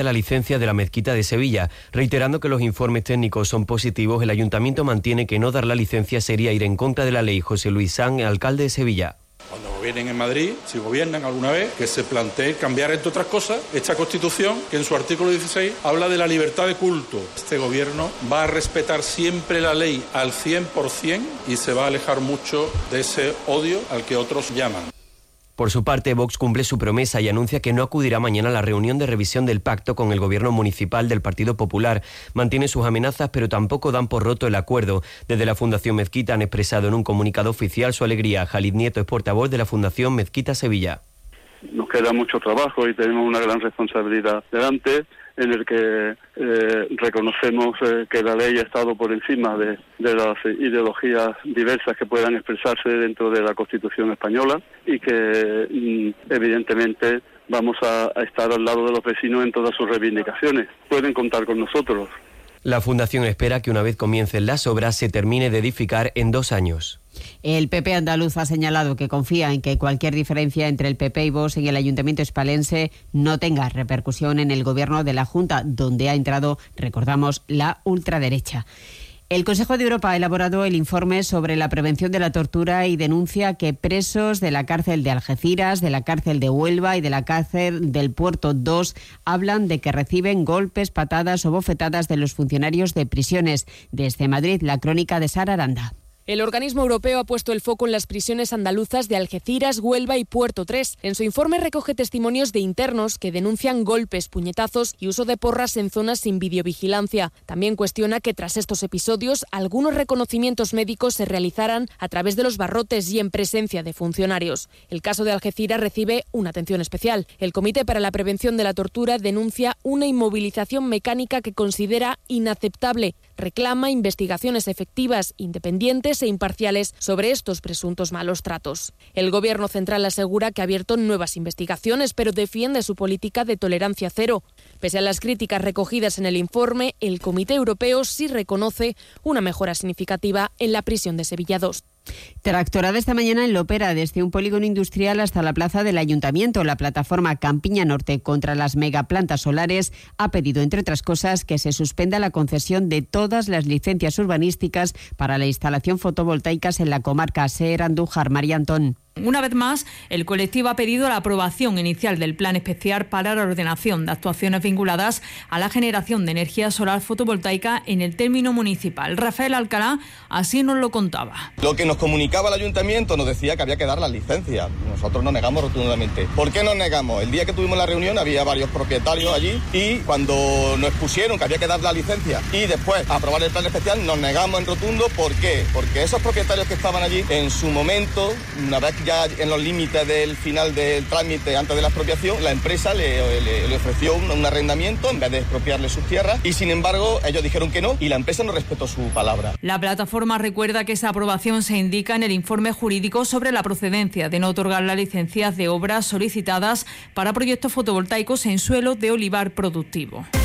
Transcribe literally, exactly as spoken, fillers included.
la licencia de la mezquita de Sevilla. Reiterando que los informes técnicos son positivos, el Ayuntamiento mantiene que no dar la licencia sería ir en contra de la ley. José Luis Sanz, alcalde de Sevilla. Cuando gobiernen en Madrid, si gobiernan alguna vez, que se plantee cambiar, entre otras cosas, esta Constitución, que en su artículo dieciséis habla de la libertad de culto. Este gobierno va a respetar siempre la ley al cien por ciento y se va a alejar mucho de ese odio al que otros llaman. Por su parte, Vox cumple su promesa y anuncia que no acudirá mañana a la reunión de revisión del pacto con el gobierno municipal del Partido Popular. Mantiene sus amenazas, pero tampoco dan por roto el acuerdo. Desde la Fundación Mezquita han expresado en un comunicado oficial su alegría. Jalid Nieto es portavoz de la Fundación Mezquita Sevilla. Nos queda mucho trabajo y tenemos una gran responsabilidad delante, en el que eh, reconocemos eh, que la ley ha estado por encima de, de las ideologías diversas que puedan expresarse dentro de la Constitución española y que mm, evidentemente vamos a, a estar al lado de los vecinos en todas sus reivindicaciones. Pueden contar con nosotros. La Fundación espera que una vez comiencen las obras se termine de edificar en dos años. El P P andaluz ha señalado que confía en que cualquier diferencia entre el P P y Vox en el Ayuntamiento hispalense no tenga repercusión en el gobierno de la Junta, donde ha entrado, recordamos, la ultraderecha. El Consejo de Europa ha elaborado el informe sobre la prevención de la tortura y denuncia que presos de la cárcel de Algeciras, de la cárcel de Huelva y de la cárcel del Puerto dos hablan de que reciben golpes, patadas o bofetadas de los funcionarios de prisiones. Desde Madrid, la crónica de Sara Aranda. El organismo europeo ha puesto el foco en las prisiones andaluzas de Algeciras, Huelva y Puerto tres. En su informe recoge testimonios de internos que denuncian golpes, puñetazos y uso de porras en zonas sin videovigilancia. También cuestiona que tras estos episodios algunos reconocimientos médicos se realizaran a través de los barrotes y en presencia de funcionarios. El caso de Algeciras recibe una atención especial. El Comité para la Prevención de la Tortura denuncia una inmovilización mecánica que considera inaceptable. Reclama investigaciones efectivas, independientes e imparciales sobre estos presuntos malos tratos. El Gobierno central asegura que ha abierto nuevas investigaciones, pero defiende su política de tolerancia cero. Pese a las críticas recogidas en el informe, el Comité Europeo sí reconoce una mejora significativa en la prisión de Sevilla dos. Tractorada esta mañana en Lopera, desde un polígono industrial hasta la plaza del Ayuntamiento. La plataforma Campiña Norte contra las megaplantas solares ha pedido, entre otras cosas, que se suspenda la concesión de todas las licencias urbanísticas para la instalación fotovoltaicas en la comarca. Ser Andújar, María Antón. Una vez más, el colectivo ha pedido la aprobación inicial del plan especial para la ordenación de actuaciones vinculadas a la generación de energía solar fotovoltaica en el término municipal. Rafael Alcalá así nos lo contaba. Lo que nos comunicaba el ayuntamiento nos decía que había que dar la licencia. Nosotros nos negamos rotundamente. ¿Por qué nos negamos? El día que tuvimos la reunión había varios propietarios allí y cuando nos expusieron que había que dar la licencia y después aprobar el plan especial nos negamos en rotundo. ¿Por qué? Porque esos propietarios que estaban allí en su momento, una vez ya en los límites del final del trámite antes de la expropiación, la empresa le, le, le ofreció un, un arrendamiento en vez de expropiarle sus tierras y sin embargo ellos dijeron que no y la empresa no respetó su palabra. La plataforma recuerda que esa aprobación se indica en el informe jurídico sobre la procedencia de no otorgar las licencias de obras solicitadas para proyectos fotovoltaicos en suelo de olivar productivo.